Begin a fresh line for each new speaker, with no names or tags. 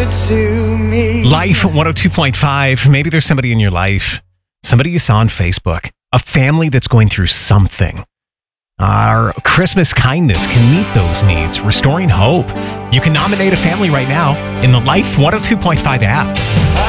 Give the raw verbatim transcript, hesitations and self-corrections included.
good to me.
Life one oh two point five. Maybe there's somebody in your life, somebody you saw on Facebook, a family that's going through something. Our Christmas kindness can meet those needs, restoring hope. You can nominate a family right now in the Life one oh two point five app.